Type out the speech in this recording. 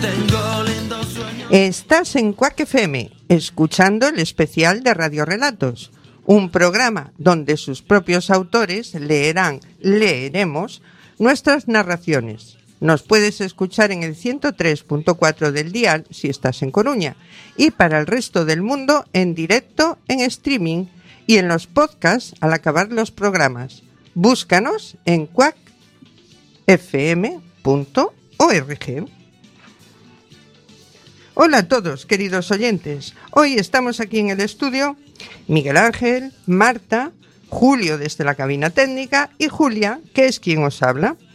Estás en Quack FM, escuchando el especial de Radio Relatos, un programa donde sus propios autores leeremos nuestras narraciones. Nos puedes escuchar en el 103.4 del dial si estás en Coruña y para el resto del mundo en directo en streaming y en los podcasts al acabar los programas. Búscanos en quackfm.org. Hola a todos, queridos oyentes. Hoy estamos aquí en el estudio Miguel Ángel, Marta, Julio desde la cabina técnica y Julia, que es quien os habla.